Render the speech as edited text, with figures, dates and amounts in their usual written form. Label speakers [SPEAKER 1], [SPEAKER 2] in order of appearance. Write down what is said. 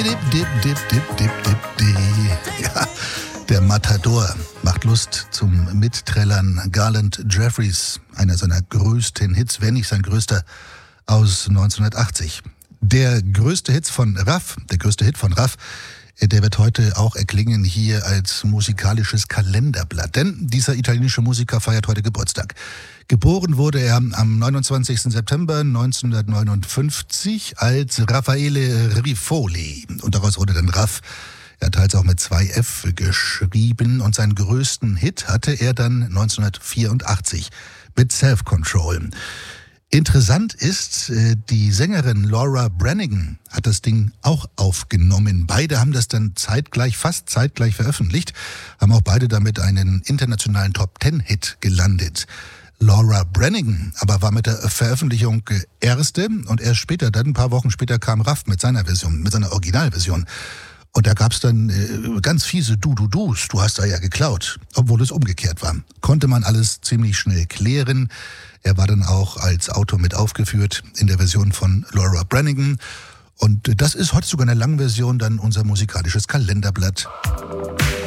[SPEAKER 1] Ja, der Matador macht Lust zum Mitträllern. Garland Jeffries, einer seiner größten Hits, wenn nicht sein größter, aus 1980. Der größte Hit von Raff, der wird heute auch erklingen hier als musikalisches Kalenderblatt. Denn dieser italienische Musiker feiert heute Geburtstag. Geboren wurde er am 29. September 1959 als Raffaele Rifoli. Und daraus wurde dann Raff. Er hat teils auch mit 2 F geschrieben. Und seinen größten Hit hatte er dann 1984 mit Self Control. Interessant ist, die Sängerin Laura Branigan hat das Ding auch aufgenommen. Beide haben das dann fast zeitgleich veröffentlicht, haben auch beide damit einen internationalen Top-10-Hit gelandet. Laura Branigan aber war mit der Veröffentlichung erste und erst später, dann ein paar Wochen später, kam Raff mit seiner Version, mit seiner Originalversion. Und da gab's dann ganz fiese Du-Du-Dus, du hast da ja geklaut, obwohl es umgekehrt war. Konnte man alles ziemlich schnell klären. Er war dann auch als Autor mit aufgeführt in der Version von Laura Branigan. Und das ist heute sogar in der langen Version dann unser musikalisches Kalenderblatt.